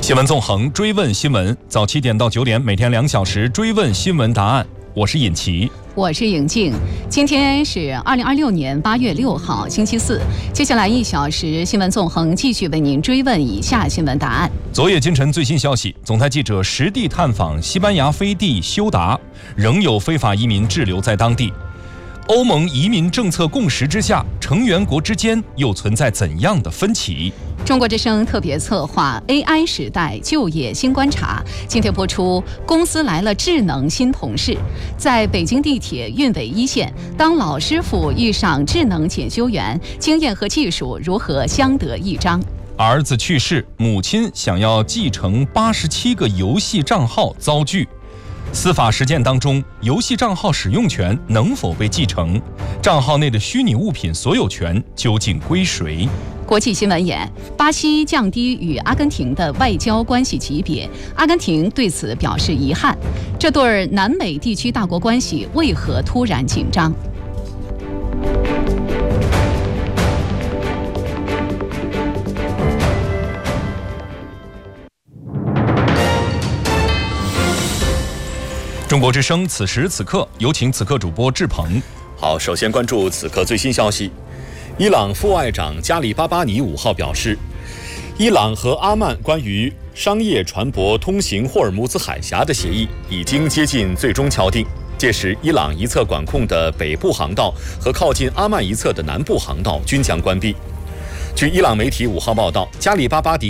新闻纵横，追问新闻，早7点到9点，每天2小时追问新闻答案。我是尹奇， 我是颖静。今天是2026年8月6号，星期四。接下来1小时，新闻纵横继续为您追问以下新闻答案。 昨夜今晨最新消息，总台记者实地探访西班牙飞地休达，仍有非法移民滞留在当地。欧盟移民政策共识之下，成员国之间又存在怎样的分歧？ 中国之声特别策划 AI 时代就业新观察，今天播出公司来了智能新同事。在北京地铁运维一线，当老师傅遇上智能检修员，经验和技术如何相得益彰？ 儿子去世，母亲想要继承87个游戏账号遭拒。司法实践当中，游戏账号使用权能否被继承？账号内的虚拟物品所有权究竟归谁？ 国际新闻眼：巴西降低与阿根廷的外交关系级别，阿根廷对此表示遗憾。这对南美地区大国关系为何突然紧张？ 中国之声此时此刻，有请此刻主播志鹏。 好，首先关注此刻最新消息。伊朗副外长加里巴巴尼5号表示，伊朗和阿曼关于商业船舶通行霍尔木兹海峡的协议已经接近最终敲定，届时伊朗一侧管控的北部航道和靠近阿曼一侧的南部航道均将关闭。据伊朗媒体5号报道，加里巴巴尼